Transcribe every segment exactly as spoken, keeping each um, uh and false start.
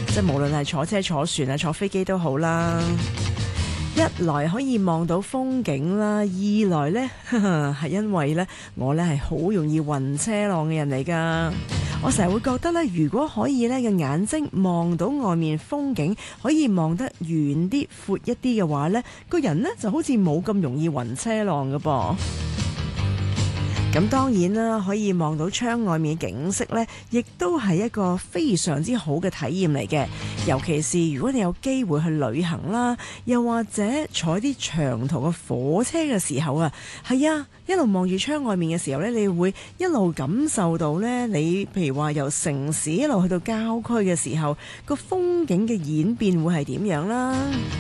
即係無論係坐車、坐船啊、坐飛機都好啦。一來可以望到風景啦，二來呢係因為呢我呢係好容易暈車浪嘅人嚟㗎。我成日會覺得呢，如果可以呢個眼睛望到外面風景，可以望得遠啲、闊一啲嘅話呢，個人呢就好似冇咁容易暈車浪㗎噃。咁當然啦，可以望到窗外面嘅景色呢，亦都係一個非常之好嘅體驗嚟嘅。尤其是如果你有機會去旅行啦，又或者坐啲長途嘅火車嘅時候啊，係啊，一路望住窗外面嘅時候呢，你會一路感受到呢，你譬如話由城市一路去到郊區嘅時候，個風景嘅演變會係點樣啦。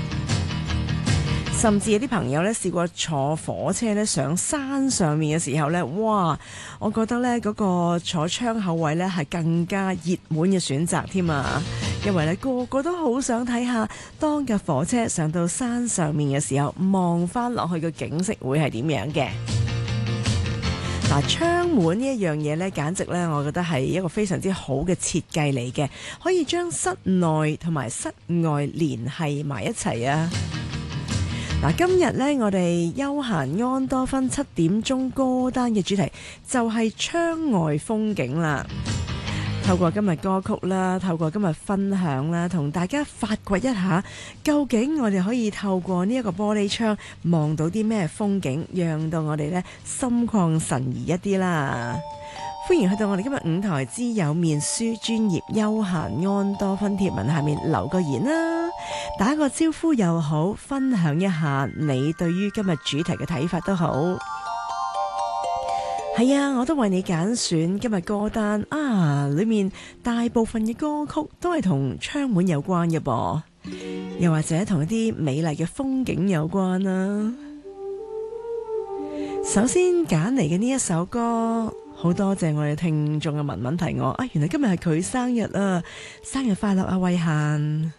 甚至有啲朋友咧試過坐火車咧上山上面嘅時候咧，哇！我覺得咧嗰個坐窗口位咧係更加熱門嘅選擇添啊，因為咧個個都好想睇下當架火車上到山上面嘅時候，望翻落去嘅景色會係點樣嘅。嗱，窗門呢一樣嘢咧，簡直咧，我覺得係一個非常之好嘅設計嚟嘅，可以將室內同埋室外聯繫埋一齊啊！嗱，今日咧，我哋休閒安多芬七點鐘歌單嘅主題就係窗外風景啦。透過今日歌曲啦，透過今日分享啦，同大家發掘一下，究竟我哋可以透過呢一個玻璃窗望到啲咩風景，讓到我哋咧心曠神怡一啲啦。歡迎去到我哋今日五台之友面書專頁休閒安多芬貼文下面留個言啦，打個招呼又好，分享一下你對於今日主題嘅睇法都好。係啊，我都為你揀選今日歌單啊，裏面大部分嘅歌曲都係同窗門有關嘅噃，又或者同一啲美麗嘅風景有關啦。首先揀嚟嘅呢一首歌，好多謝我哋聽眾嘅文文提我啊，原來今日係佢生日啊，生日快樂啊，慧嫻！